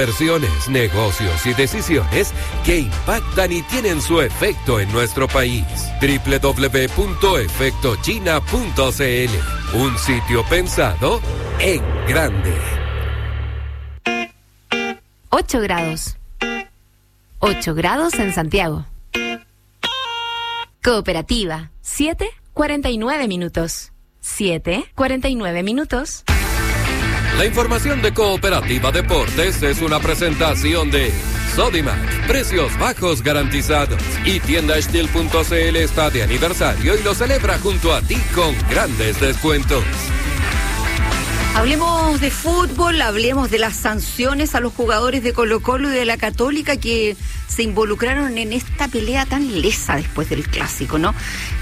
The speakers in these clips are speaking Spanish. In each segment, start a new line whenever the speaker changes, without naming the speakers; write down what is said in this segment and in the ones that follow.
Inversiones, negocios y decisiones que impactan y tienen su efecto en nuestro país. www.efectochina.cl, un sitio pensado en grande.
8 grados. 8 grados en Santiago. Cooperativa, 7:49 minutos. 7:49 minutos.
La información de Cooperativa Deportes es una presentación de Sodimac, precios bajos garantizados. Y tiendaestil.cl está de aniversario y lo celebra junto a ti con grandes descuentos.
Hablemos de fútbol, hablemos de las sanciones a los jugadores de Colo-Colo y de la Católica que se involucraron en esta pelea tan lesa después del clásico, ¿no?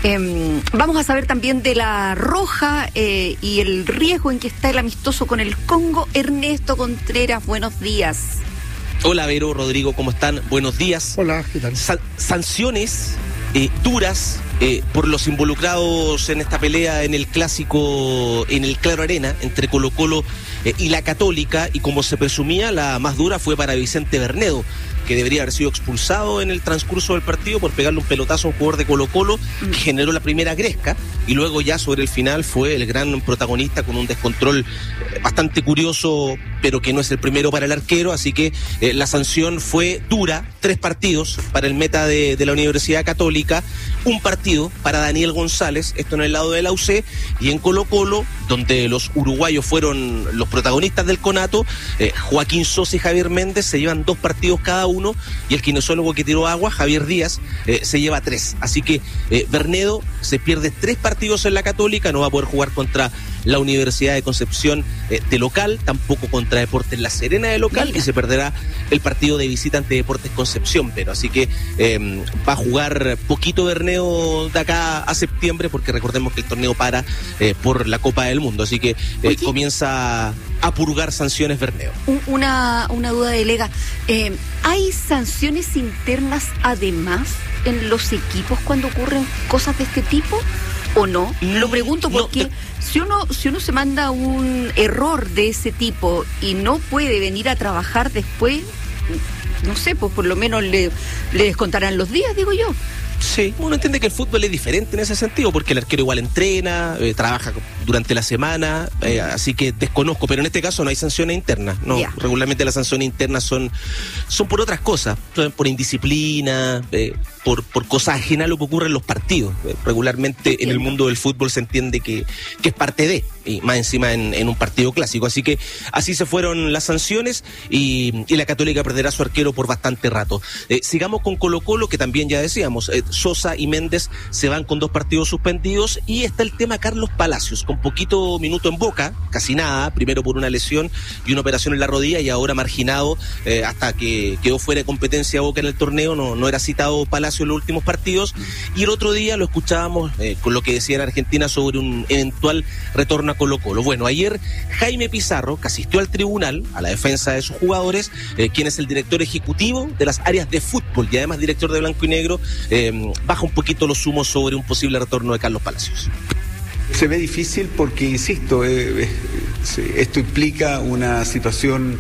Vamos a saber también de la roja y el riesgo en que está el amistoso con el Congo. Ernesto Contreras, buenos días.
Hola, Vero, Rodrigo, ¿cómo están? Buenos días.
Hola, ¿qué tal?
Sanciones duras por los involucrados en esta pelea en el clásico, en el Claro Arena, entre Colo-Colo y la Católica, y como se presumía, la más dura fue para Vicente Bernedo, que debería haber sido expulsado en el transcurso del partido por pegarle un pelotazo a un jugador de Colo-Colo que generó la primera gresca, y luego ya sobre el final fue el gran protagonista con un descontrol bastante curioso, pero que no es el primero para el arquero, así que la sanción fue dura. 3 partidos para el meta de la Universidad Católica, un partido para Daniel González, esto en el lado de la UC, y en Colo-Colo, donde los uruguayos fueron los protagonistas del conato, Joaquín Sosa y Javier Méndez se llevan 2 partidos cada uno, y el kinesiólogo que tiró agua, Javier Díaz, se lleva 3. Así que Bernedo se pierde 3 partidos en la Católica, no va a poder jugar contra la Universidad de Concepción de local, tampoco contra Deportes La Serena de local. Mira. Y se perderá el partido de visita ante Deportes Concepción, pero así que va a jugar poquito Bernedo de acá a septiembre, porque recordemos que el torneo para por la Copa del Mundo, así que comienza a purgar sanciones Bernedo.
Una duda de Lega, ¿hay sanciones internas además en los equipos cuando ocurren cosas de este tipo o no? Lo pregunto porque si uno se manda un error de ese tipo y no puede venir a trabajar después, no sé, pues por lo menos le descontarán los días, digo yo.
Sí, uno entiende que el fútbol es diferente en ese sentido, porque el arquero igual entrena, trabaja durante la semana, así que desconozco, pero en este caso no hay sanciones internas, no. Yeah. Regularmente las sanciones internas son por otras cosas, por indisciplina, por cosas ajenas a lo que ocurre en los partidos. Regularmente en el mundo del fútbol se entiende que es parte de, y más encima en un partido clásico, así que así se fueron las sanciones y la Católica perderá a su arquero por bastante rato. Sigamos con Colo-Colo, que también ya decíamos, Sosa y Méndez se van con 2 partidos suspendidos, y está el tema Carlos Palacios, con poquito minuto en Boca, casi nada, primero por una lesión y una operación en la rodilla, y ahora marginado hasta que quedó fuera de competencia Boca en el torneo, no era citado Palacios en los últimos partidos, y el otro día lo escuchábamos con lo que decía en Argentina sobre un eventual retorno a Colo-Colo. Bueno, ayer Jaime Pizarro, que asistió al tribunal a la defensa de sus jugadores, quien es el director ejecutivo de las áreas de fútbol y además director de Blanco y Negro, baja un poquito los humos sobre un posible retorno de Carlos Palacios.
Se ve difícil porque, insisto, esto implica una situación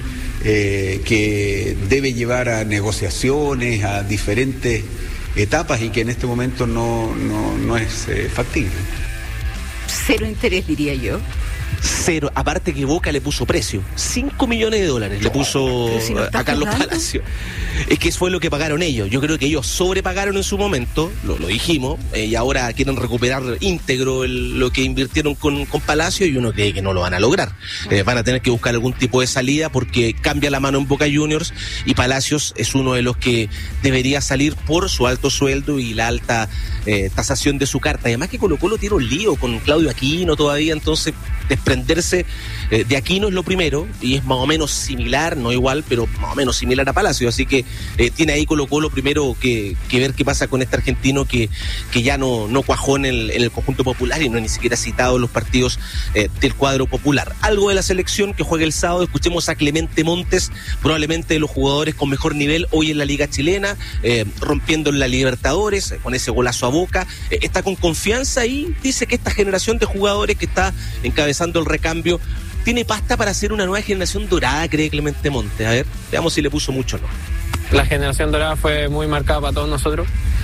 que debe llevar a negociaciones, a diferentes etapas, y que en este momento no es factible.
Cero interés, diría yo.
Cero, aparte que Boca le puso precio, $5 millones le puso si no a Carlos Palacios. Es que fue lo que pagaron ellos. Yo creo que ellos sobrepagaron en su momento, lo dijimos, y ahora quieren recuperar íntegro lo que invirtieron con Palacios, y uno cree que no lo van a lograr. Van a tener que buscar algún tipo de salida, porque cambia la mano en Boca Juniors, y Palacios es uno de los que debería salir por su alto sueldo y la alta tasación de su carta. Además que Colo-Colo tiene un lío con Claudio Aquino todavía, entonces desprenderse de Aquino es lo primero, y es más o menos similar, no igual, pero más o menos similar a Palacios, así que tiene ahí Colo-Colo primero que ver qué pasa con este argentino que ya no cuajó en el conjunto popular, y no ni siquiera citado en los partidos del cuadro popular. Algo de la selección que juega el sábado, escuchemos a Clemente Montes, probablemente de los jugadores con mejor nivel hoy en la Liga Chilena, rompiendo en la Libertadores, con ese golazo a Boca, está con confianza, y dice que esta generación de jugadores que está encabezando el recambio tiene pasta para hacer una nueva generación dorada, cree Clemente Montes. A ver, veamos si le puso mucho o no.
La generación dorada fue muy marcada para todos nosotros.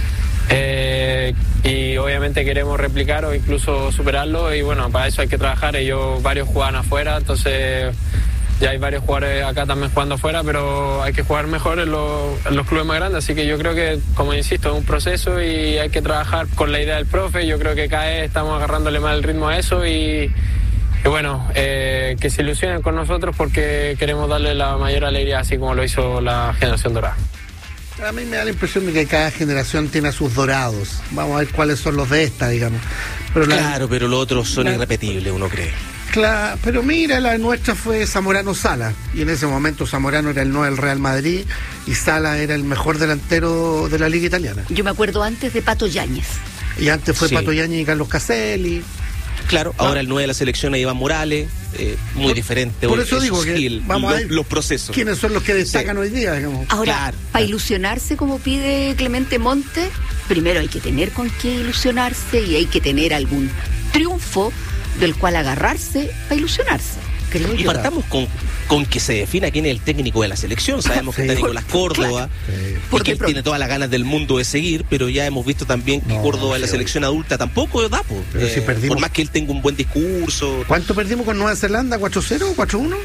Y obviamente queremos replicar o incluso superarlo, y bueno, para eso hay que trabajar. Ellos varios juegan afuera, entonces ya hay varios jugadores acá también jugando afuera, pero hay que jugar mejor en los clubes más grandes, así que yo creo que, como insisto, es un proceso y hay que trabajar con la idea del profe. Yo creo que cada vez estamos agarrándole más el ritmo a eso y bueno, que se ilusionen con nosotros porque queremos darle la mayor alegría, así como lo hizo la generación dorada.
A mí me da la impresión de que cada generación tiene a sus dorados. Vamos a ver cuáles son los de esta, digamos. Pero
claro, pero los otros son irrepetibles, uno cree.
Claro, pero mira, la nuestra fue Zamorano Sala. Y en ese momento Zamorano era el 9 del Real Madrid y Sala era el mejor delantero de la Liga Italiana.
Yo me acuerdo antes de Pato Yáñez.
Y antes fue Pato Yáñez y Carlos Caselli.
Claro, ahora el 9 de la selección es Iván Morales, muy diferente.
Por eso digo que vamos a ver
los procesos.
¿Quiénes son los que destacan hoy día? Digamos?
Ahora, para ilusionarse, como pide Clemente Montes, primero hay que tener con qué ilusionarse y hay que tener algún triunfo del cual agarrarse para ilusionarse.
Y partamos con que se defina quién es el técnico de la selección. Sabemos que está Nicolás Córdoba, y que él tiene todas las ganas del mundo de seguir, pero ya hemos visto también que Córdoba en la selección adulta tampoco da,
si perdimos,
por más que él tenga un buen discurso.
¿Cuánto perdimos con Nueva Zelanda? ¿4-0? ¿4-1?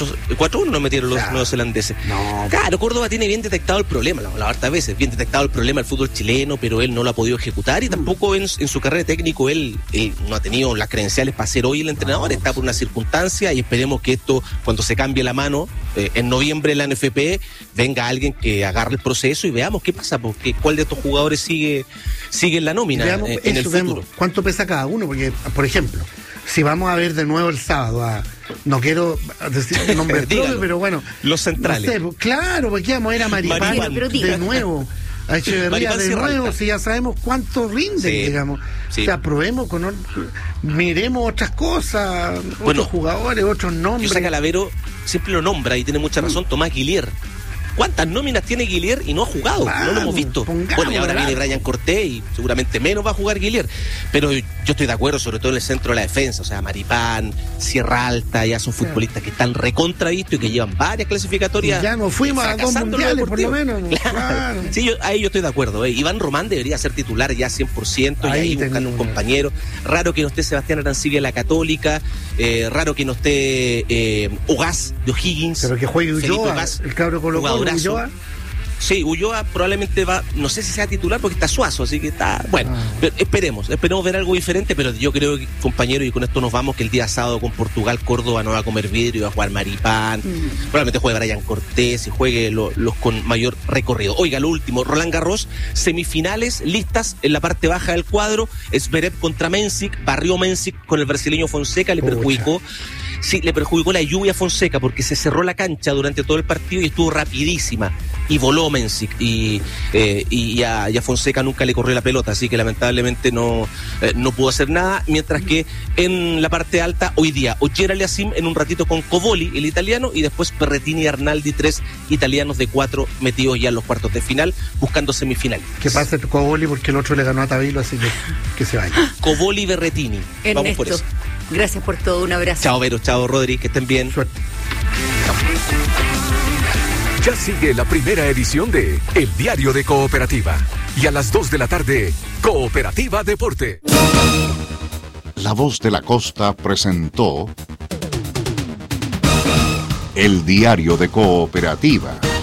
4-1 nos metieron los neozelandeses. Claro, Córdoba tiene bien detectado el problema, la harta veces, bien detectado el problema del fútbol chileno, pero él no lo ha podido ejecutar y tampoco en su carrera de técnico él no ha tenido las credenciales para ser hoy el entrenador. Está por una circunstancia y esperemos que esto, cuando se cambie la mano en noviembre en la NFP, venga alguien que agarre el proceso y veamos qué pasa, porque cuál de estos jugadores sigue en la nómina.
Veamos,
en el futuro.
¿Cuánto pesa cada uno? Porque, por ejemplo, si vamos a ver de nuevo el sábado no quiero decir el nombre propio, pero bueno,
los centrales.
No sé, claro, porque vamos a ver a Maripán de nuevo, a Echeverría de nuevo, si ya sabemos cuánto rinden, digamos. O sea, probemos miremos otras cosas, otros jugadores, otros nombres.
Yo sé que Calavero siempre lo nombra y tiene mucha razón, Tomás Guillier. ¿Cuántas nóminas tiene Guillier y no ha jugado? No lo hemos visto. Bueno, y ahora viene Brian Cortés y seguramente menos va a jugar Guillier. Pero yo estoy de acuerdo, sobre todo en el centro de la defensa. O sea, Maripán, Sierra Alta, ya son futbolistas que están recontravistos y que llevan varias clasificatorias.
Y ya nos fuimos a 2 mundiales, por lo menos.
Claro. Sí, ahí yo estoy de acuerdo. Iván Román debería ser titular ya 100%, y ahí buscando un compañero. Raro que no esté Sebastián Arancibia de la Católica. Raro que no esté Ogaz de O'Higgins.
Pero que juegue Ulloa, el cabro Colo-Colo. Ulloa.
Sí, Ulloa probablemente va, no sé si sea titular porque está Suazo, así que está, bueno, esperemos ver algo diferente, pero yo creo que, compañero, y con esto nos vamos, que el día sábado con Portugal, Córdoba no va a comer vidrio, va a jugar Maripán, probablemente juegue Brian Cortés y juegue los con mayor recorrido. Oiga, lo último, Roland Garros, semifinales listas en la parte baja del cuadro, Zverev contra Mensik, barrió Mensik con el brasileño Fonseca, le perjudicó la lluvia a Fonseca porque se cerró la cancha durante todo el partido y estuvo rapidísima y voló Mensik y a Fonseca nunca le corrió la pelota, así que lamentablemente no pudo hacer nada, mientras que en la parte alta hoy día Ogier Aliassime en un ratito con Covoli, el italiano, y después Berrettini y Arnaldi, 3 italianos de 4 metidos ya en los cuartos de final buscando semifinales.
Que pase Covoli porque el otro le ganó a Tabilo, así que se vaya.
Covoli y Berrettini.
Ernesto,
vamos por eso.
Gracias por todo, un abrazo.
Chao Vero, chao Rodri, que estén bien.
Suerte.
Ya sigue la primera edición de El Diario de Cooperativa. Y a las 2 de la tarde, Cooperativa Deporte.
La Voz de la Costa presentó El Diario de Cooperativa.